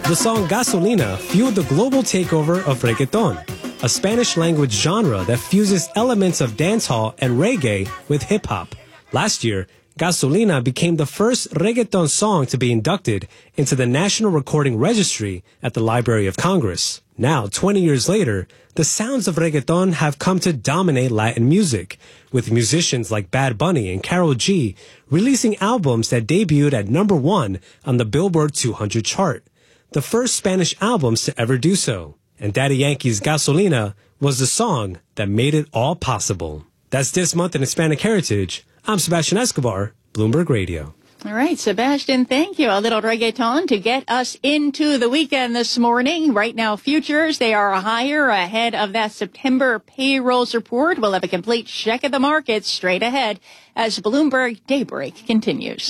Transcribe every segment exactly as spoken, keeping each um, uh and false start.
The song Gasolina fueled the global takeover of reggaeton, a Spanish-language genre that fuses elements of dancehall and reggae with hip-hop. Last year, Gasolina became the first reggaeton song to be inducted into the National Recording Registry at the Library of Congress. Now, twenty years later, the sounds of reggaeton have come to dominate Latin music, with musicians like Bad Bunny and Karol G releasing albums that debuted at number one on the Billboard two hundred chart, the first Spanish albums to ever do so. And Daddy Yankee's Gasolina was the song that made it all possible. That's This Month in Hispanic Heritage. I'm Sebastian Escobar, Bloomberg Radio. All right, Sebastian, thank you. A little reggaeton to get us into the weekend this morning. Right now, futures, they are higher ahead of that September payrolls report. We'll have a complete check of the markets straight ahead as Bloomberg Daybreak continues.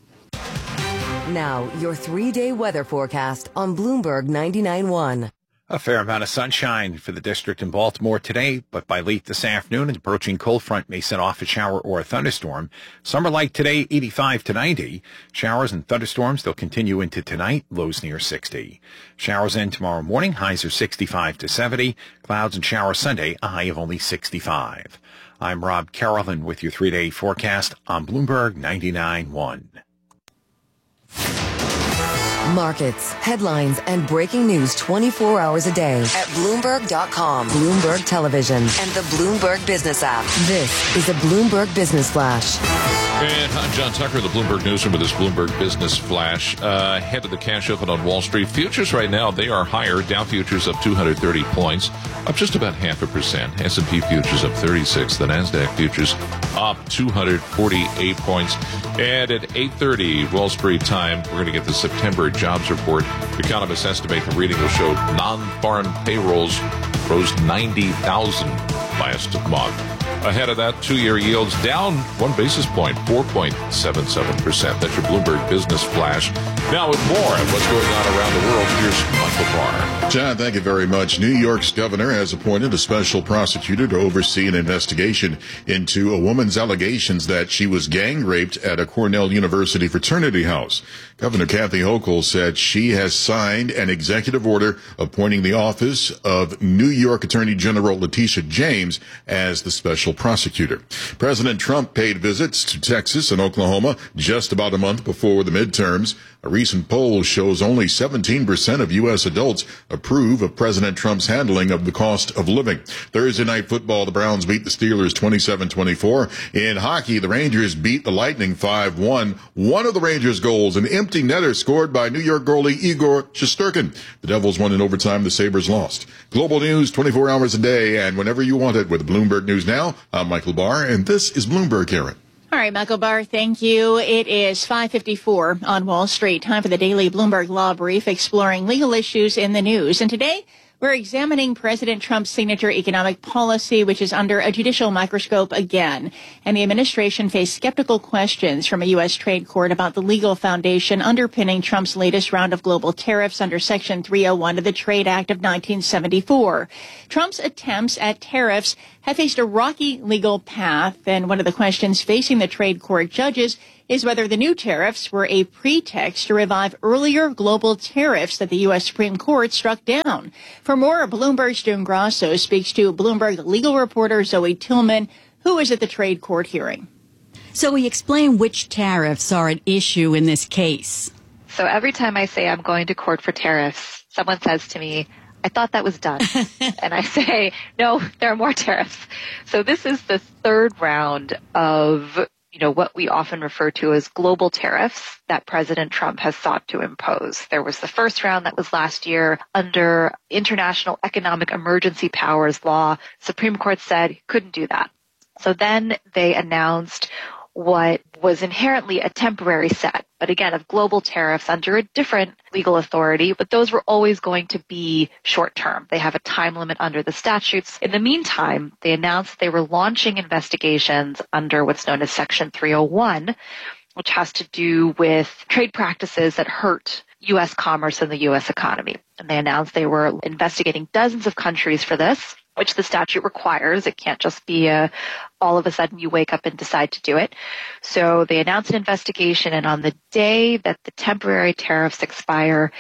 Now, your three-day weather forecast on Bloomberg ninety-nine point one. A fair amount of sunshine for the district in Baltimore today, but by late this afternoon, an approaching cold front may set off a shower or a thunderstorm. Summer like today, eighty-five to ninety. Showers and thunderstorms, they'll continue into tonight, lows near sixty. Showers in tomorrow morning, highs are sixty-five to seventy. Clouds and showers Sunday, a high of only sixty-five. I'm Rob Carolyn with your three-day forecast on Bloomberg ninety-nine point one. Markets, headlines, and breaking news twenty-four hours a day at Bloomberg dot com, Bloomberg Television, and the Bloomberg Business app. This is a Bloomberg Business Flash. And I'm John Tucker, the Bloomberg Newsroom with this Bloomberg Business Flash. Uh, head to the cash open on Wall Street. Futures right now, they are higher. Dow futures up two hundred thirty points, up just about half a percent. S and P futures up thirty-six. The NASDAQ futures up two hundred forty-eight points. And at eight thirty Wall Street time, we're going to get the September jobs report. Economists estimate the reading will show non-foreign payrolls rose ninety thousand last month. Ahead of that, two-year yields down one basis point, four point seven seven percent. That's your Bloomberg Business Flash. Now with more on what's going on around the world, here's Michael Barr. John, thank you very much. New York's governor has appointed a special prosecutor to oversee an investigation into a woman's allegations that she was gang raped at a Cornell University fraternity house. Governor Kathy Hochul said she has signed an executive order appointing the office of New York Attorney General Letitia James as the special prosecutor. President Trump paid visits to Texas and Oklahoma just about a month before the midterms. A recent poll shows only seventeen percent of U S adults approve of President Trump's handling of the cost of living. Thursday night football, the Browns beat the Steelers twenty-seven twenty-four. In hockey, the Rangers beat the Lightning five one. One of the Rangers' goals, an empty netter scored by New York goalie Igor Shesterkin. The Devils won in overtime. The Sabres lost. Global news twenty-four hours a day and whenever you want it with Bloomberg News Now. I'm Michael Barr, and this is Bloomberg, Karen. All right, Michael Barr, thank you. It is five fifty-four on Wall Street. Time for the daily Bloomberg Law Brief, exploring legal issues in the news. And today, we're examining President Trump's signature economic policy, which is under a judicial microscope again. And the administration faced skeptical questions from a U S trade court about the legal foundation underpinning Trump's latest round of global tariffs under Section three oh one of the Trade Act of nineteen seventy-four. Trump's attempts at tariffs have faced a rocky legal path, and one of the questions facing the trade court judges is whether the new tariffs were a pretext to revive earlier global tariffs that the U S Supreme Court struck down. For more, Bloomberg's June Grasso speaks to Bloomberg legal reporter Zoe Tillman, who was at the trade court hearing. So we explain which tariffs are at issue in this case. So every time I say I'm going to court for tariffs, someone says to me, I thought that was done. And I say, no, there are more tariffs. So this is the third round of, you know, what we often refer to as global tariffs that President Trump has sought to impose. There was the first round that was last year under International Economic Emergency Powers Law. Supreme Court said couldn't do that. So then they announced what was inherently a temporary set, but again, of global tariffs under a different legal authority, but those were always going to be short term. They have a time limit under the statutes. In the meantime, they announced they were launching investigations under what's known as Section three oh one, which has to do with trade practices that hurt U S commerce and the U S economy. And they announced they were investigating dozens of countries for this, which the statute requires. It can't just be a, all of a sudden you wake up and decide to do it. So they announced an investigation, and on the day that the temporary tariffs expire,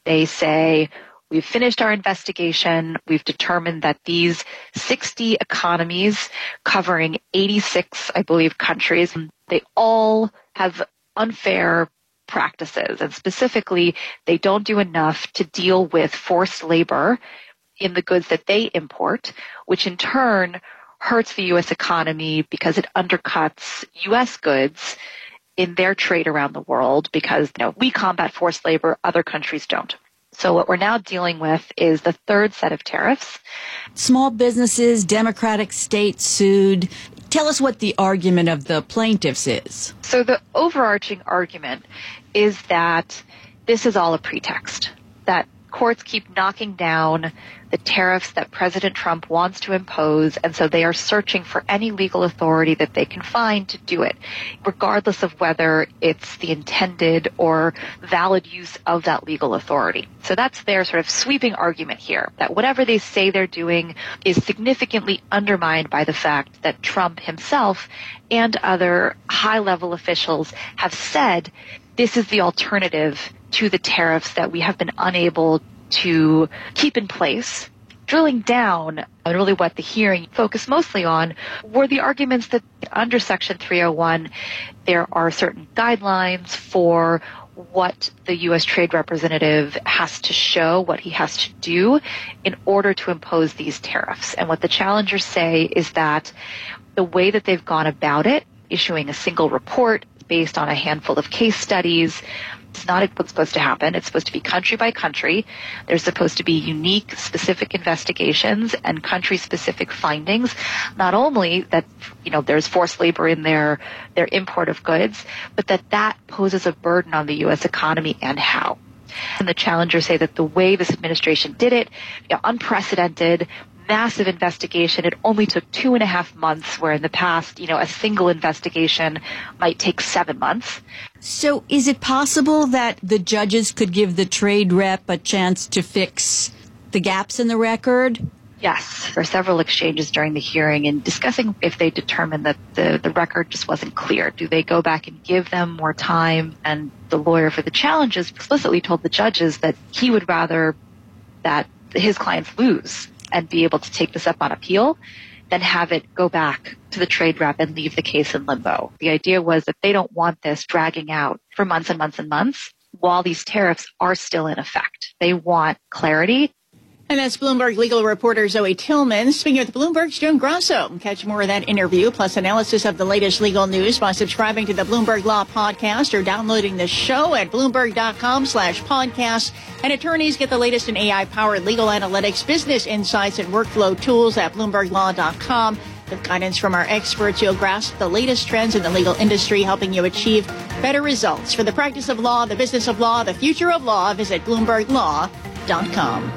They say, we've finished our investigation. We've determined that these sixty economies covering eighty-six, I believe, countries, they all have unfair practices. And specifically, they don't do enough to deal with forced labor in the goods that they import, which in turn hurts the U S economy because it undercuts U S goods in their trade around the world because, you know, we combat forced labor, other countries don't. So what we're now dealing with is the third set of tariffs. Small businesses, Democratic states sued. Tell us what the argument of the plaintiffs is. So the overarching argument is that this is all a pretext, that courts keep knocking down the tariffs that President Trump wants to impose, and so they are searching for any legal authority that they can find to do it, regardless of whether it's the intended or valid use of that legal authority. So that's their sort of sweeping argument here, that whatever they say they're doing is significantly undermined by the fact that Trump himself and other high-level officials have said this is the alternative to the tariffs that we have been unable to keep in place. Drilling down on really what the hearing focused mostly on were the arguments that under Section three oh one, there are certain guidelines for what the U S trade representative has to show, what he has to do in order to impose these tariffs. And what the challengers say is that the way that they've gone about it, issuing a single report based on a handful of case studies, it's not what's supposed to happen. It's supposed to be country by country. There's supposed to be unique, specific investigations and country-specific findings. Not only that, you know, there's forced labor in their their import of goods, but that that poses a burden on the U S economy and how. And the challengers say that the way this administration did it, you know, unprecedented, massive investigation. It only took two and a half months, where in the past, you know, a single investigation might take seven months. So is it possible that the judges could give the trade rep a chance to fix the gaps in the record? Yes. There were several exchanges during the hearing in discussing if they determined that the, the record just wasn't clear. Do they go back and give them more time? And the lawyer for the challenges explicitly told the judges that he would rather that his clients lose and be able to take this up on appeal than have it go back to the trade rep and leave the case in limbo. The idea was that they don't want this dragging out for months and months and months while these tariffs are still in effect. They want clarity. And that's Bloomberg legal reporter Zoe Tillman speaking with Bloomberg's June Grosso. Catch more of that interview plus analysis of the latest legal news by subscribing to the Bloomberg Law Podcast or downloading the show at Bloomberg.com slash podcast. And attorneys get the latest in A I-powered legal analytics, business insights, and workflow tools at Bloomberg Law dot com. With guidance from our experts, you'll grasp the latest trends in the legal industry, helping you achieve better results. For the practice of law, the business of law, the future of law, visit Bloomberg Law dot com.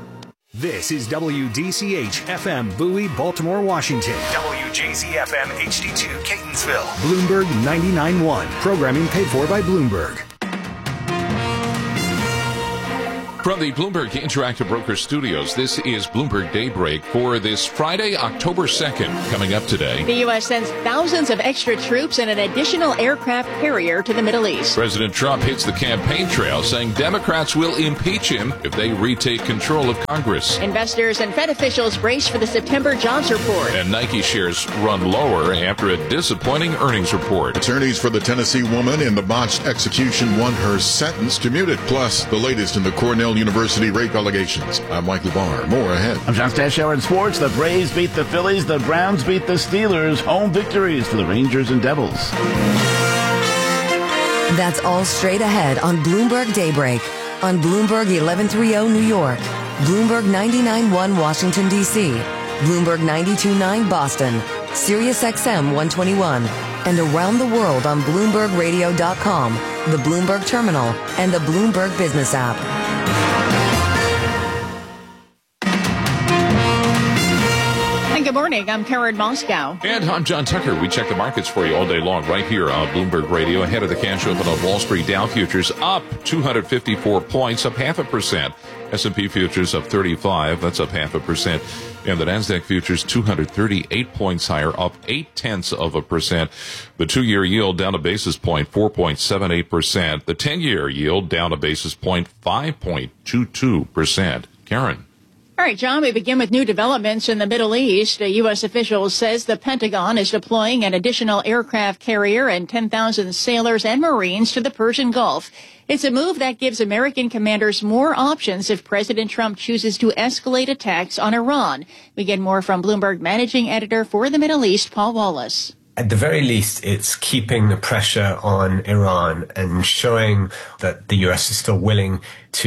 This is W D C H F M Bowie, Baltimore, Washington. W J Z F M H D two Catonsville. Bloomberg ninety-nine point one. Programming paid for by Bloomberg. From the Bloomberg Interactive Broker Studios, this is Bloomberg Daybreak for this Friday, October second. Coming up today, the U S sends thousands of extra troops and an additional aircraft carrier to the Middle East. President Trump hits the campaign trail, saying Democrats will impeach him if they retake control of Congress. Investors and Fed officials brace for the September jobs report. And Nike shares run lower after a disappointing earnings report. Attorneys for the Tennessee woman in the botched execution want her sentence commuted. Plus, the latest in the Cornell University rape allegations. I'm Michael Barr. More ahead. I'm John Stashower in sports. The Braves beat the Phillies. The Browns beat the Steelers. Home victories for the Rangers and Devils. That's all straight ahead on Bloomberg Daybreak. On Bloomberg eleven thirty New York. Bloomberg ninety-nine point one Washington, D C. Bloomberg ninety-two point nine Boston. Sirius X M one twenty-one. And around the world on Bloomberg Radio dot com, the Bloomberg Terminal, and the Bloomberg Business app. Good morning. I'm Karen Moscow. And I'm John Tucker. We check the markets for you all day long right here on Bloomberg Radio. Ahead of the cash open on Wall Street, Dow futures up two hundred fifty-four points, up half a percent. S and P futures up thirty-five. That's up half a percent. And the NASDAQ futures two hundred thirty-eight points higher, up eight tenths of a percent. The two-year yield down a basis point, four point seven eight percent. The ten-year yield down a basis point, five point two two percent. Karen. All right, John, we begin with new developments in the Middle East. A U S official says the Pentagon is deploying an additional aircraft carrier and ten thousand sailors and Marines to the Persian Gulf. It's a move that gives American commanders more options if President Trump chooses to escalate attacks on Iran. We get more from Bloomberg managing editor for the Middle East, Paul Wallace. At the very least, it's keeping the pressure on Iran and showing that the U S is still willing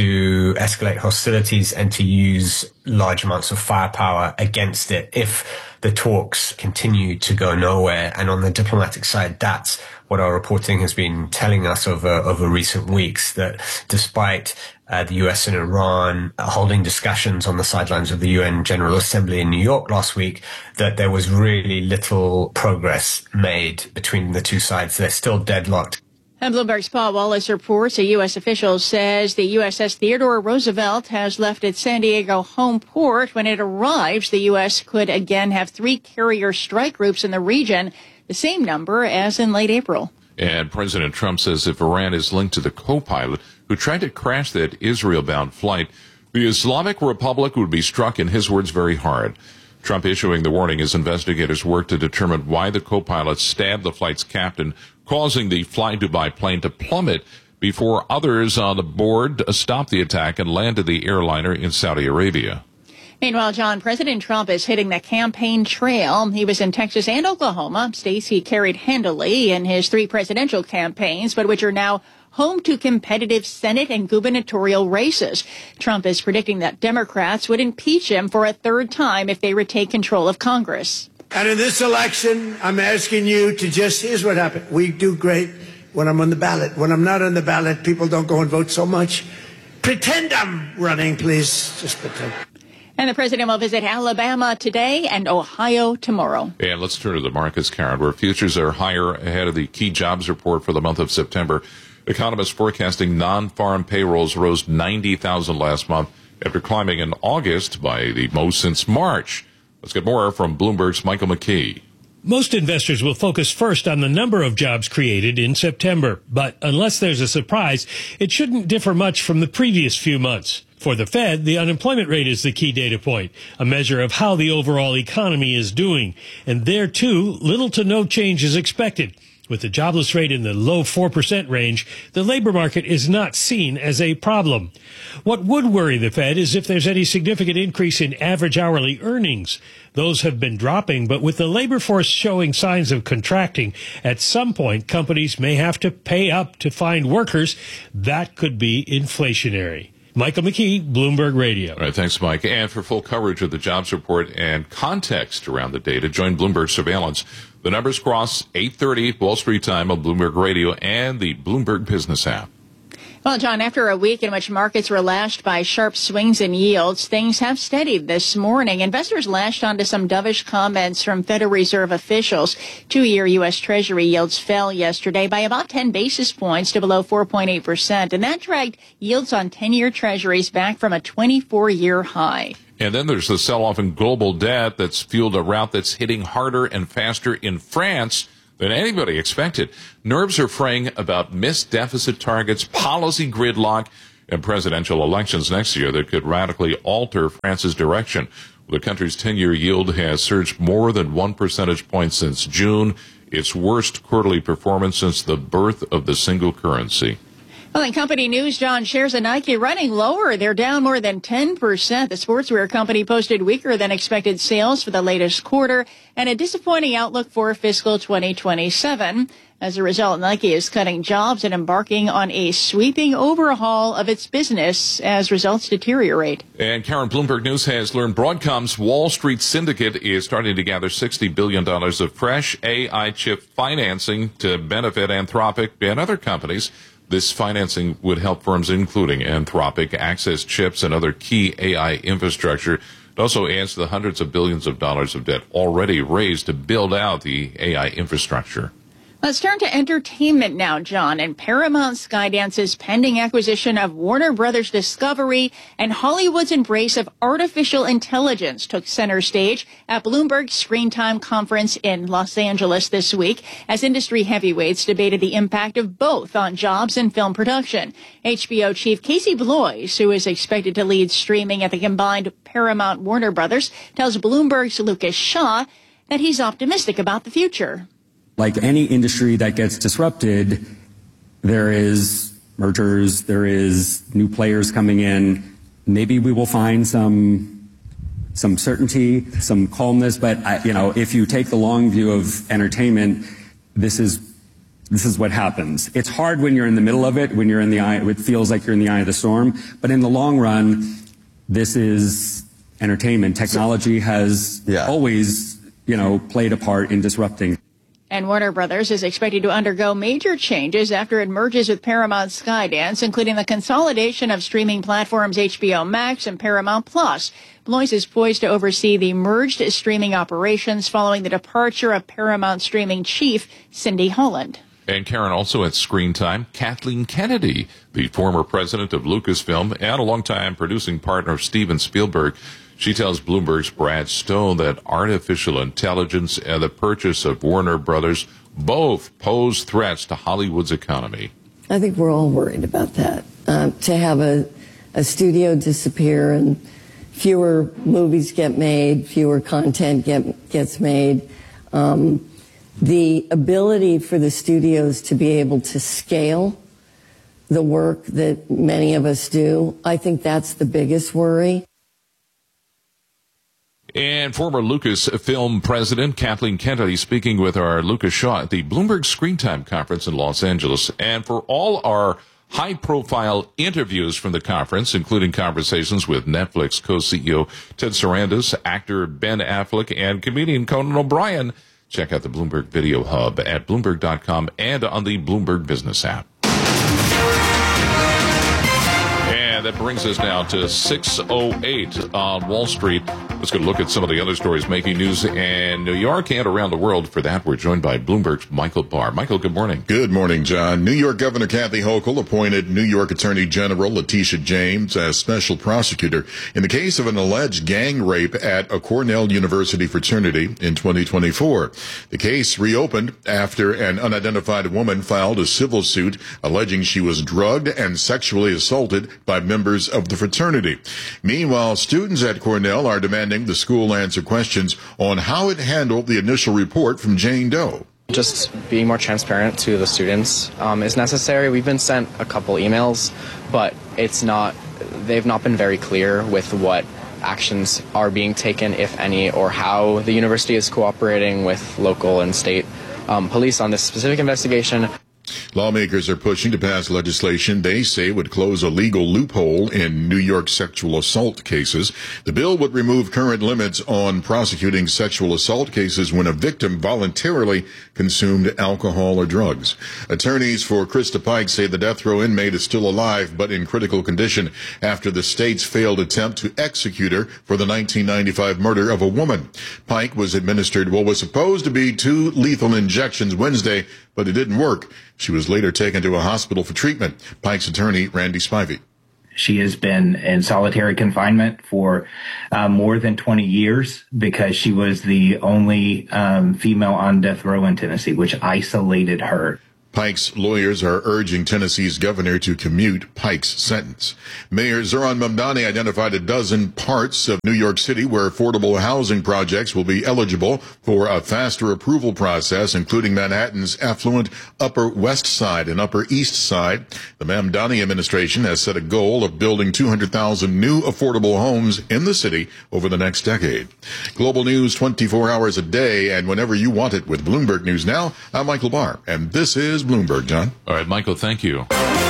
to escalate hostilities and to use large amounts of firepower against it if the talks continue to go nowhere. And on the diplomatic side, that's what our reporting has been telling us over, over recent weeks, that despite Uh, the U S and Iran uh, holding discussions on the sidelines of the U N General Assembly in New York last week, that there was really little progress made between the two sides. They're still deadlocked. And Bloomberg's Paul Wallace reports a U S official says the U S S Theodore Roosevelt has left its San Diego home port. When it arrives, the U S could again have three carrier strike groups in the region, the same number as in late April. And President Trump says if Iran is linked to the co-pilot who tried to crash that Israel-bound flight, the Islamic Republic would be struck, in his words, very hard. Trump issuing the warning as investigators work to determine why the co-pilot stabbed the flight's captain, causing the Fly Dubai plane to plummet before others on the board stopped the attack and landed the airliner in Saudi Arabia. Meanwhile, John, President Trump is hitting the campaign trail. He was in Texas and Oklahoma, states he carried handily in his three presidential campaigns, but which are now home to competitive Senate and gubernatorial races. Trump is predicting that Democrats would impeach him for a third time if they retake control of Congress. And in this election, I'm asking you to just, here's what happened. We do great when I'm on the ballot. When I'm not on the ballot, people don't go and vote so much. Pretend I'm running, please. Just pretend. And the president will visit Alabama today and Ohio tomorrow. And let's turn to the markets, Karen, where futures are higher ahead of the key jobs report for the month of September. Economists forecasting non-farm payrolls rose ninety thousand last month after climbing in August by the most since March. Let's get more from Bloomberg's Michael McKee. Most investors will focus first on the number of jobs created in September. But unless there's a surprise, it shouldn't differ much from the previous few months. For the Fed, the unemployment rate is the key data point, a measure of how the overall economy is doing. And there, too, little to no change is expected. With the jobless rate in the low four percent range, the labor market is not seen as a problem. What would worry the Fed is if there's any significant increase in average hourly earnings. Those have been dropping, but with the labor force showing signs of contracting, at some point companies may have to pay up to find workers. That could be inflationary. Michael McKee, Bloomberg Radio. All right, thanks, Mike. And for full coverage of the jobs report and context around the data, join Bloomberg Surveillance. The numbers cross eight thirty Wall Street time on Bloomberg Radio and the Bloomberg Business app. Well, John, after a week in which markets were lashed by sharp swings in yields, things have steadied this morning. Investors lashed onto some dovish comments from Federal Reserve officials. Two-year U S. Treasury yields fell yesterday by about ten basis points to below four point eight percent, and that dragged yields on ten-year Treasuries back from a twenty-four-year high. And then there's the sell-off in global debt that's fueled a rout that's hitting harder and faster in France than anybody expected. Nerves are fraying about missed deficit targets, policy gridlock, and presidential elections next year that could radically alter France's direction. The country's ten-year yield has surged more than one percentage point since June, its worst quarterly performance since the birth of the single currency. Well, in company news, John, shares of Nike running lower. They're down more than ten percent. The sportswear company posted weaker than expected sales for the latest quarter and a disappointing outlook for fiscal twenty twenty-seven. As a result, Nike is cutting jobs and embarking on a sweeping overhaul of its business as results deteriorate. And Karen, Bloomberg News has learned Broadcom's Wall Street syndicate is starting to gather sixty billion dollars of fresh A I chip financing to benefit Anthropic and other companies. This financing would help firms including Anthropic access chips and other key A I infrastructure. It also adds to the hundreds of billions of dollars of debt already raised to build out the A I infrastructure. Let's turn to entertainment now, John. And Paramount Skydance's pending acquisition of Warner Brothers Discovery and Hollywood's embrace of artificial intelligence took center stage at Bloomberg's Screen Time Conference in Los Angeles this week as industry heavyweights debated the impact of both on jobs and film production. H B O chief Casey Bloys, who is expected to lead streaming at the combined Paramount Warner Brothers, tells Bloomberg's Lucas Shaw that he's optimistic about the future. Like any industry that gets disrupted, there is mergers, there is new players coming in. Maybe we will find some some certainty, some calmness, but I, you know, if you take the long view of entertainment, this is this is what happens. It's hard when you're in the middle of it, when you're in the eye, it feels like you're in the eye of the storm, but in the long run, this is entertainment. Technology has yeah. always, you know, played a part in disrupting. And Warner Brothers is expected to undergo major changes after it merges with Paramount Skydance, including the consolidation of streaming platforms H B O Max and Paramount Plus. Bloys is poised to oversee the merged streaming operations following the departure of Paramount streaming chief Cindy Holland. And Karen, also at Screen Time, Kathleen Kennedy, the former president of Lucasfilm and a longtime producing partner of Steven Spielberg. She tells Bloomberg's Brad Stone that artificial intelligence and the purchase of Warner Brothers both pose threats to Hollywood's economy. I think we're all worried about that. Um, to have a, a studio disappear and fewer movies get made, fewer content get, gets made. Um, the ability for the studios to be able to scale the work that many of us do, I think that's the biggest worry. And former Lucasfilm president Kathleen Kennedy speaking with our Lucas Shaw at the Bloomberg Screen Time Conference in Los Angeles. And for all our high-profile interviews from the conference, including conversations with Netflix co-C E O Ted Sarandos, actor Ben Affleck, and comedian Conan O'Brien, check out the Bloomberg Video Hub at Bloomberg dot com and on the Bloomberg Business app. And that brings us now to six oh eight on Wall Street. Let's go look at some of the other stories making news in New York and around the world. For that, we're joined by Bloomberg's Michael Barr. Michael, good morning. Good morning, John. New York Governor Kathy Hochul appointed New York Attorney General Letitia James as special prosecutor in the case of an alleged gang rape at a Cornell University fraternity in twenty twenty-four. The case reopened after an unidentified woman filed a civil suit alleging she was drugged and sexually assaulted by members of the fraternity. Meanwhile, students at Cornell are demanding the school answer questions on how it handled the initial report from Jane Doe. Just being more transparent to the students um, is necessary. We've been sent a couple emails, but it's not, they've not been very clear with what actions are being taken, if any, or how the university is cooperating with local and state um, police on this specific investigation. Lawmakers are pushing to pass legislation they say would close a legal loophole in New York sexual assault cases. The bill would remove current limits on prosecuting sexual assault cases when a victim voluntarily consumed alcohol or drugs. Attorneys for Krista Pike say the death row inmate is still alive but in critical condition after the state's failed attempt to execute her for the nineteen ninety-five murder of a woman. Pike was administered what was supposed to be two lethal injections Wednesday, but it didn't work. She was later taken to a hospital for treatment. Pike's attorney, Randy Spivey. She has been in solitary confinement for uh, more than twenty years because she was the only um, female on death row in Tennessee, which isolated her. Pike's lawyers are urging Tennessee's governor to commute Pike's sentence. Mayor Zohran Mamdani identified a dozen parts of New York City where affordable housing projects will be eligible for a faster approval process, including Manhattan's affluent Upper West Side and Upper East Side. The Mamdani administration has set a goal of building two hundred thousand new affordable homes in the city over the next decade. Global news twenty-four hours a day and whenever you want it with Bloomberg News Now. I'm Michael Barr, and this is Bloomberg, John. All right, Michael, thank you.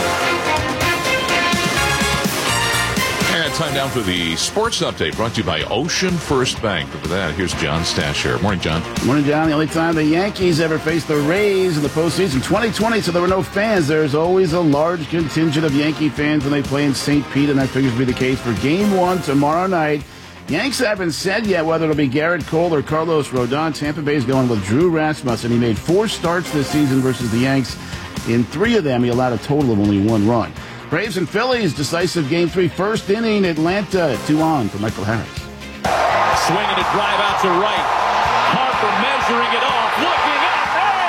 And time now for the sports update brought to you by Ocean First Bank. But for that, here's John Stasher. Morning, John. Morning, John. The only time the Yankees ever faced the Rays in the postseason, twenty twenty, so there were no fans. There's always a large contingent of Yankee fans when they play in Saint Pete, and that figures to be the case for game one tomorrow night Yanks haven't said yet whether it'll be Garrett Cole or Carlos Rodon. Tampa Bay's going with Drew Rasmussen. He made four starts this season versus the Yanks. In three of them, he allowed a total of only one run. Braves and Phillies, decisive game three, first inning, Atlanta, two on for Michael Harris. Swinging a drive out to right. Harper measuring it off, looking up,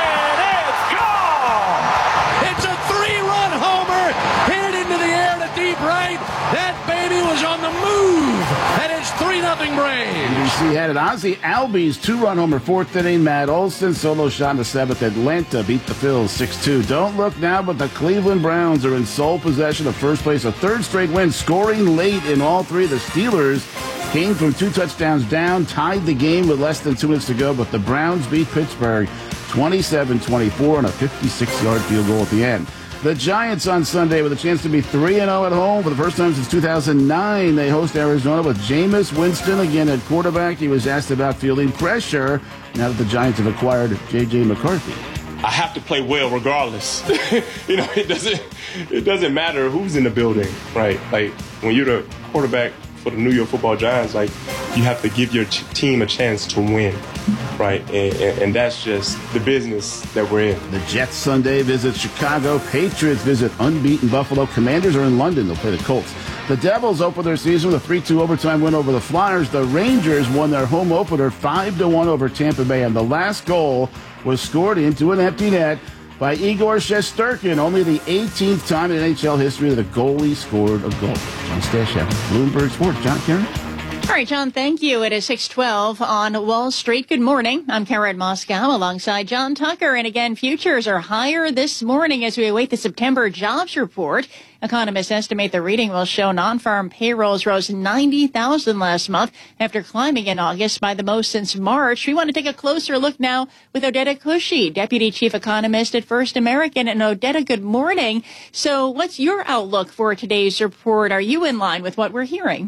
and it's gone! It's a three-run homer, hit it into the air to deep right. That baby was on the move, and it's three nothing Braves. U B C headed Ozzie Albies two-run homer, fourth inning. Matt Olson solo shot in the seventh. Atlanta beat the Phils six two. Don't look now, but the Cleveland Browns are in sole possession of first place, a third straight win, scoring late in all three. The Steelers came from two touchdowns down, tied the game with less than two minutes to go, but the Browns beat Pittsburgh twenty-seven twenty-four on a fifty-six-yard field goal at the end. The Giants on Sunday with a chance to be three and oh at home for the first time since two thousand nine. They host Arizona with Jameis Winston again at quarterback. He was asked about fielding pressure now that the Giants have acquired J J McCarthy. I have to play well regardless. you know, it doesn't it doesn't matter who's in the building, right? Like when you're the quarterback for the New York Football Giants, like you have to give your ch- team a chance to win, right? And, and, and that's just the business that we're in. The Jets Sunday visit Chicago. Patriots visit unbeaten Buffalo. Commanders are in London. They'll play the Colts. The Devils open their season with a three two overtime win over the Flyers. The Rangers won their home opener five to one over Tampa Bay, and the last goal was scored into an empty net by Igor Shesterkin, only the eighteenth time in N H L history that a goalie scored a goal. John Stashak, Bloomberg Sports. John, Karen? All right, John, thank you. It is six twelve on Wall Street. Good morning. I'm Karen Moscow alongside John Tucker. And again, futures are higher this morning as we await the September jobs report. Economists estimate the reading will show non-farm payrolls rose ninety thousand last month after climbing in August by the most since March. We want to take a closer look now with Odetta Cushy, Deputy Chief Economist at First American. And Odetta, good morning. So what's your outlook for today's report? Are you in line with what we're hearing?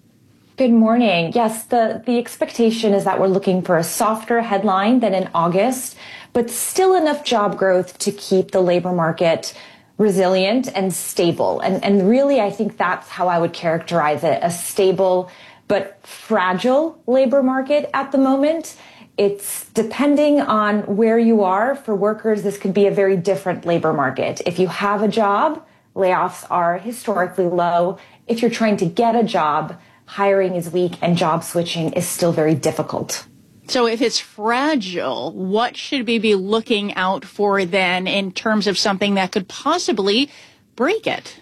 Good morning. Yes, the, the expectation is that we're looking for a softer headline than in August, but still enough job growth to keep the labor market resilient and stable. And, and really, I think that's how I would characterize it, a stable but fragile labor market at the moment. It's depending on where you are. For workers, this could be a very different labor market. If you have a job, layoffs are historically low. If you're trying to get a job, hiring is weak and job switching is still very difficult. So if it's fragile, what should we be looking out for then in terms of something that could possibly break it?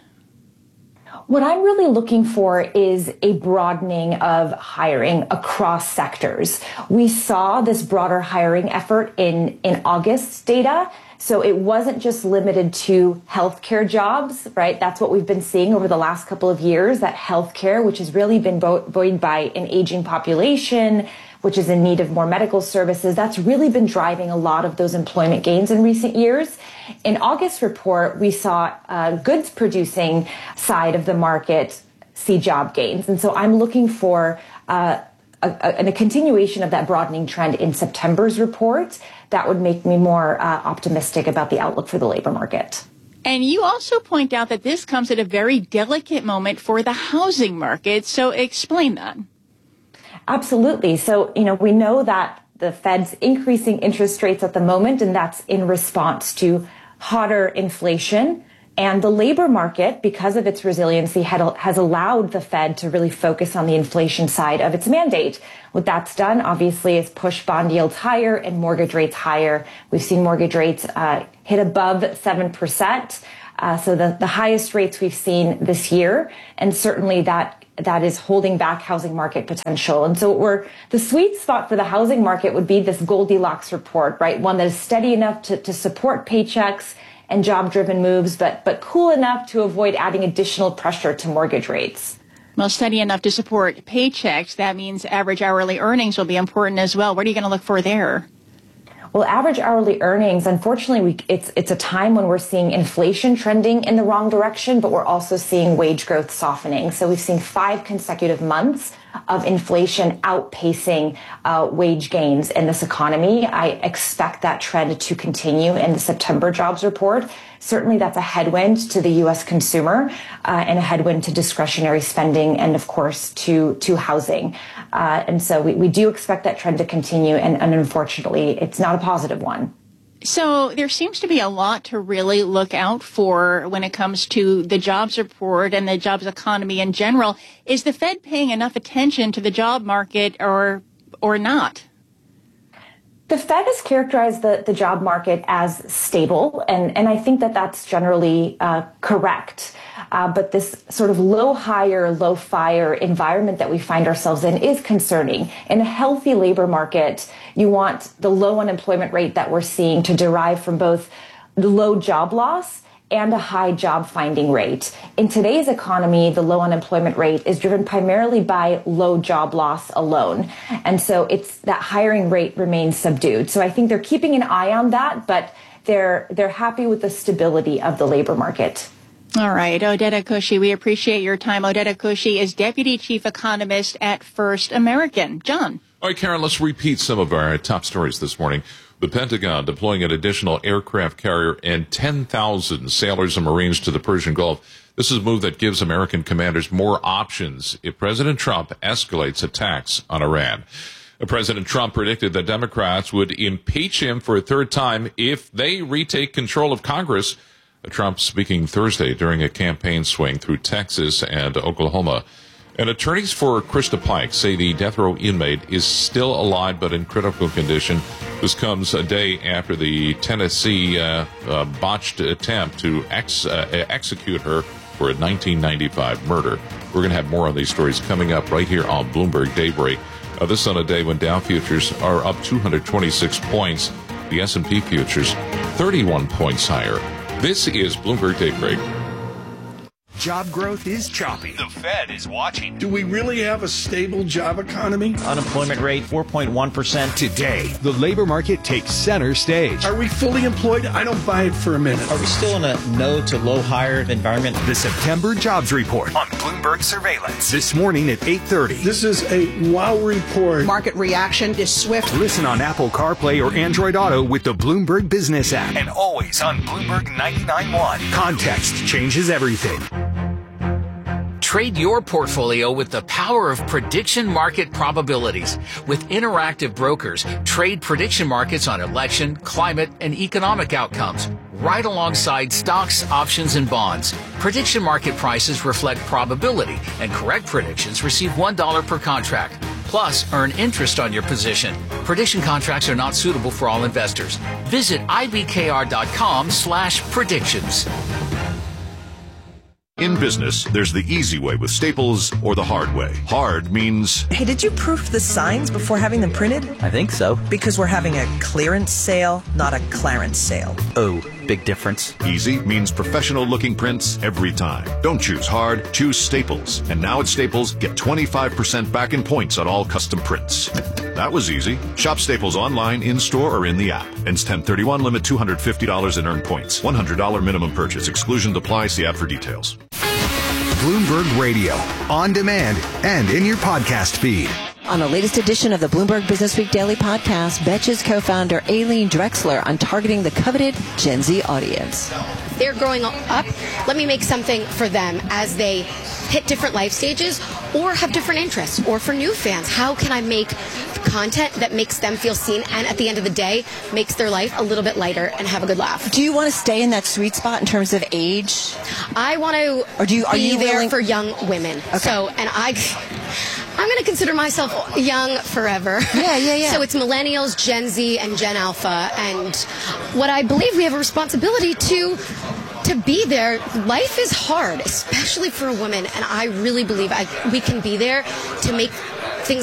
What I'm really looking for is a broadening of hiring across sectors. We saw this broader hiring effort in, in August data. So it wasn't just limited to healthcare jobs, right? That's what we've been seeing over the last couple of years, that healthcare, which has really been buoyed by an aging population, which is in need of more medical services, that's really been driving a lot of those employment gains in recent years. In August report, we saw uh, goods producing side of the market see job gains. And so I'm looking for uh, a, a, a continuation of that broadening trend in September's report. That would make me more uh, optimistic about the outlook for the labor market. And you also point out that this comes at a very delicate moment for the housing market. So explain that. Absolutely. So, you know, we know that the Fed's increasing interest rates at the moment, and that's in response to hotter inflation. And the labor market, because of its resiliency, had, has allowed the Fed to really focus on the inflation side of its mandate. What that's done, obviously, is push bond yields higher and mortgage rates higher. We've seen mortgage rates uh, hit above seven percent. Uh, so the, the highest rates we've seen this year. And certainly that that is holding back housing market potential. And so we're, the sweet spot for the housing market would be this Goldilocks report, right? One that is steady enough to, to support paychecks and job-driven moves, but but cool enough to avoid adding additional pressure to mortgage rates. Well, steady enough to support paychecks. That means average hourly earnings will be important as well. What are you going to look for there? Well, average hourly earnings, unfortunately, we, it's it's a time when we're seeing inflation trending in the wrong direction, but we're also seeing wage growth softening. So we've seen five consecutive months of inflation outpacing uh, wage gains in this economy. I expect that trend to continue in the September jobs report. Certainly that's a headwind to the U S consumer uh, and a headwind to discretionary spending and, of course, to to housing. Uh, and so we, we do expect that trend to continue, and, and unfortunately, it's not a positive one. So there seems to be a lot to really look out for when it comes to the jobs report and the jobs economy in general. Is the Fed paying enough attention to the job market or or not? The Fed has characterized the, the job market as stable, and, and I think that that's generally uh, correct. Uh, but this sort of low hire, low fire environment that we find ourselves in is concerning. In a healthy labor market, you want the low unemployment rate that we're seeing to derive from both low job loss and a high job finding rate. In today's economy, the low unemployment rate is driven primarily by low job loss alone. And so it's that hiring rate remains subdued. So I think they're keeping an eye on that, but they're they're happy with the stability of the labor market. All right, Oded Akushi, we appreciate your time. Oded Akushi is Deputy Chief Economist at First American. John. All right, Karen, let's repeat some of our top stories this morning. The Pentagon deploying an additional aircraft carrier and ten thousand sailors and Marines to the Persian Gulf. This is a move that gives American commanders more options if President Trump escalates attacks on Iran. President Trump predicted that Democrats would impeach him for a third time if they retake control of Congress. Trump speaking Thursday during a campaign swing through Texas and Oklahoma. And attorneys for Krista Pike say the death row inmate is still alive but in critical condition. This comes a day after the Tennessee uh, uh, botched attempt to ex- uh, execute her for a nineteen ninety-five murder. We're going to have more on these stories coming up right here on Bloomberg Daybreak. Uh, this on a day when Dow futures are up two hundred twenty-six points. The S and P futures thirty-one points higher. This is Bloomberg Daybreak. Job growth is choppy. The Fed is watching. Do we really have a stable job economy? Unemployment rate four point one percent. Today, the labor market takes center stage. Are we fully employed? I don't buy it for a minute. Are we still in a no to low hire environment? The September jobs report on Bloomberg Surveillance. This morning at eight thirty. This is a wow report. Market reaction is swift. Listen on Apple CarPlay or Android Auto with the Bloomberg Business app. And always on Bloomberg ninety-nine point one. Context changes everything. Trade your portfolio with the power of prediction market probabilities. With Interactive Brokers, trade prediction markets on election, climate, and economic outcomes, right alongside stocks, options, and bonds. Prediction market prices reflect probability, and correct predictions receive one dollar per contract. Plus, earn interest on your position. Prediction contracts are not suitable for all investors. Visit ibkr.com slash predictions. In business, there's the easy way with Staples or the hard way. Hard means... Hey, did you proof the signs before having them printed? I think so. Because we're having a clearance sale, not a clarence sale. Oh, big difference. Easy means professional-looking prints every time. Don't choose hard, choose Staples. And now at Staples, get twenty-five percent back in points on all custom prints. That was easy. Shop Staples online, in-store, or in the app. Ends ten thirty-one, limit two hundred fifty dollars in earned points. one hundred dollars minimum purchase. Exclusions apply. See app for details. Bloomberg Radio, on demand and in your podcast feed. On the latest edition of the Bloomberg Business Week Daily Podcast, Betches co-founder Aileen Drexler on targeting the coveted Gen Z audience. They're growing up. Let me make something for them as they hit different life stages or have different interests. Or for new fans, how can I make content that makes them feel seen and at the end of the day makes their life a little bit lighter and have a good laugh? Do you want to stay in that sweet spot in terms of age? I want to or do you, are be you there willing- for young women. Okay. So, and I... I'm going to consider myself young forever. Yeah, yeah, yeah. So it's millennials, Gen Z, and Gen Alpha. And what I believe we have a responsibility to to be there. Life is hard, especially for a woman. And I really believe I, we can be there to make